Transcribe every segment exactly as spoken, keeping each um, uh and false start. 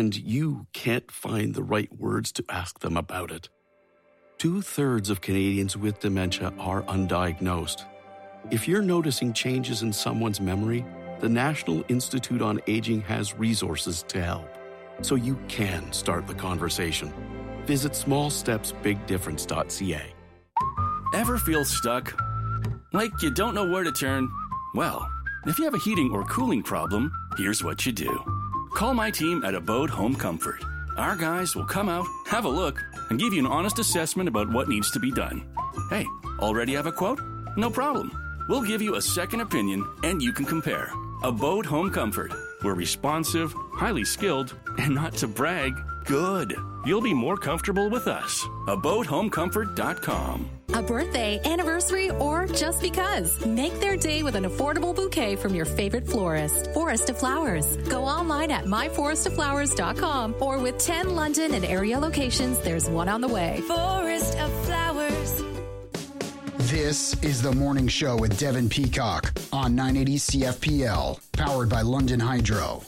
and you can't find the right words to ask them about it. Two-thirds of Canadians with dementia are undiagnosed. If you're noticing changes in someone's memory, the National Institute on Aging has resources to help, so you can start the conversation. Visit small steps big difference dot c a. Ever feel stuck? Like you don't know where to turn? Well, if you have a heating or cooling problem, here's what you do. Call my team at Abode Home Comfort. Our guys will come out, have a look, and give you an honest assessment about what needs to be done. Hey, already have a quote? No problem. We'll give you a second opinion, and you can compare. Abode Home Comfort. We're responsive, highly skilled, and not to brag, good. You'll be more comfortable with us. abode home comfort dot com. A birthday, anniversary, or just because. Make their day with an affordable bouquet from your favorite florist, Forest of Flowers. Go online at my forest of flowers dot com, or with ten London and area locations, there's one on the way. Forest of Flowers. This is The Morning Show with Devin Peacock on nine eighty C F P L, powered by London Hydro.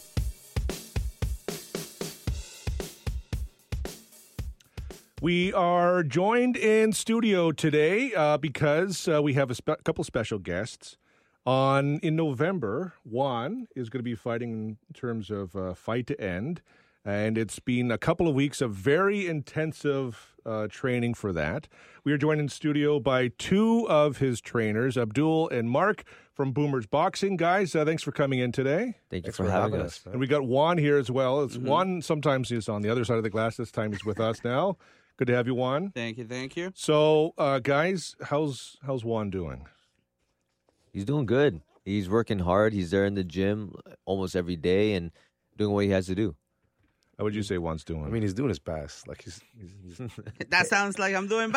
We are joined in studio today uh, because uh, we have a spe- couple special guests. On in November, Juan is going to be fighting in terms of uh, Fight to End, and it's been a couple of weeks of very intensive uh, training for that. We are joined in studio by two of his trainers, Abdul and Mark from Boomers Boxing. Guys, uh, thanks for coming in today. Thank you for, for having, having us. us and we got Juan here as well. It's mm-hmm. Juan sometimes is on the other side of the glass. This time he's with us now. Good to have you, Juan. Thank you, thank you. So, uh, guys, how's how's Juan doing? He's doing good. He's working hard. He's there in the gym almost every day and doing what he has to do. How would you say Juan's doing? I mean, he's doing his best. Like he's, he's, he's... That sounds like I'm doing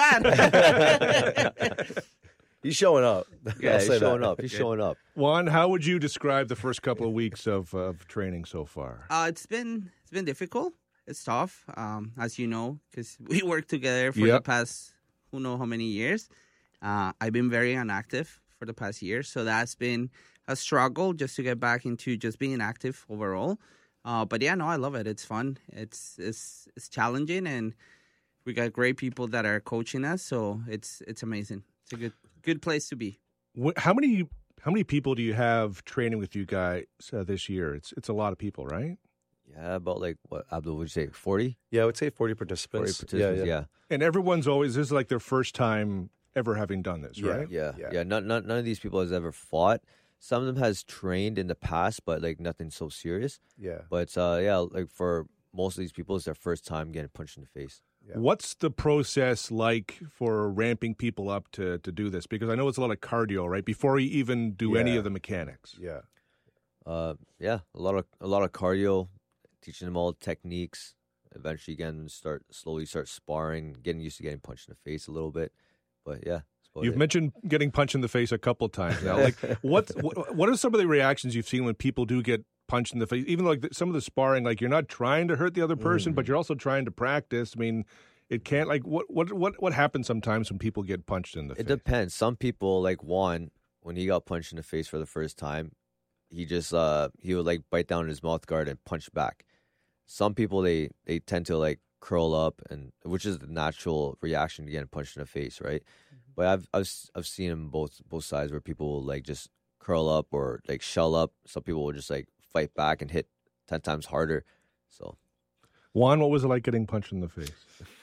bad. He's showing up. Yeah, he's showing that. up. He's showing up. Juan, how would you describe the first couple of weeks of of training so far? Uh, it's been it's been difficult. It's tough, um, as you know, because we worked together for yep. the past who know how many years. Uh, I've been very inactive for the past year, so that's been a struggle just to get back into just being active overall. Uh, but yeah, no, I love it. It's fun. It's it's it's challenging, and we got great people that are coaching us, so it's it's amazing. It's a good good place to be. How many how many people do you have training with you guys uh, this year? It's it's a lot of people, right? Yeah, about like, what, Abdul, would you say, forty? Yeah, I would say forty participants. forty participants, yeah, yeah. yeah. And everyone's always, this is like their first time ever having done this, yeah, right? Yeah, yeah. yeah. None, none, none of these people has ever fought. Some of them has trained in the past, but like nothing so serious. Yeah. But uh, yeah, like for most of these people, it's their first time getting punched in the face. Yeah. What's the process like for ramping people up to, to do this? Because I know it's a lot of cardio, right? Before you even do yeah. any of the mechanics. Yeah. Uh, yeah, a lot of a lot of cardio. Teaching them all techniques. Eventually, again, start slowly start sparring, getting used to getting punched in the face a little bit. But yeah, you've it. mentioned getting punched in the face a couple times now. Like, what what are some of the reactions you've seen when people do get punched in the face? Even like the, some of the sparring, like you're not trying to hurt the other person, mm. but you're also trying to practice. I mean, it can't like what what what what happens sometimes when people get punched in the it face? It depends. Some people, like Juan, when he got punched in the face for the first time, he just uh he would like bite down his mouth guard and punch back. Some people, they, they tend to, like, curl up, and which is the natural reaction to getting punched in the face, right? Mm-hmm. But I've I've I've seen them both both sides where people will, like, just curl up or, like, shell up. Some people will just, like, fight back and hit ten times harder. So, Juan, what was it like getting punched in the face?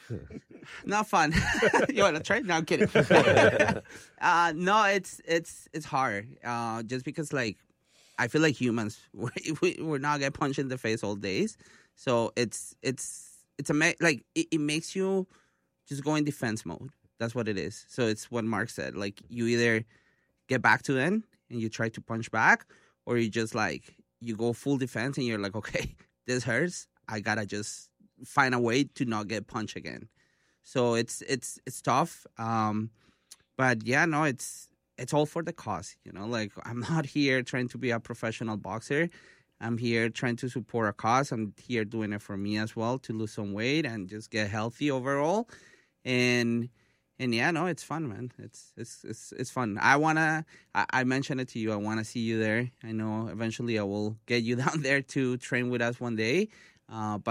Not fun. You want to try? No, I'm kidding. uh, no, it's it's it's hard. Uh, just because, like, I feel like humans, we, we're not get punched in the face all days. So it's it's it's a like it, it makes you just go in defense mode. That's what it is. So it's what Mark said. Like you either get back to them and you try to punch back, or you just like you go full defense and you're like, okay, this hurts. I gotta just find a way to not get punched again. So it's it's it's tough. Um, but yeah, no, it's it's all for the cause. You know, like I'm not here trying to be a professional boxer. I'm here trying to support a cause. I'm here doing it for me as well to lose some weight and just get healthy overall. And and yeah, no, it's fun, man. It's it's it's it's fun. I wanna. I, I mentioned it to you. I wanna see you there. I know eventually I will get you down there to train with us one day. Uh, but